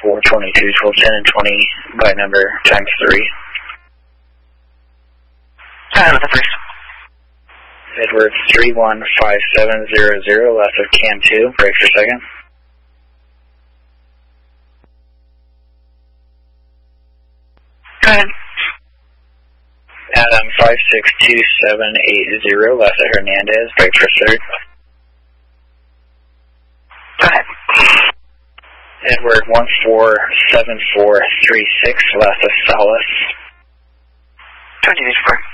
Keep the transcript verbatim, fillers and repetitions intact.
four twenty-two, twelve ten, and twenty by number times three. Uh, the first. Edward three one five seven zero zero, left of cam two, break for second. Go ahead. Adam five six two seven eight zero, left of Hernandez, break for third. Go ahead. Edward one four seven four three six, left of Salas. twenty-eight four.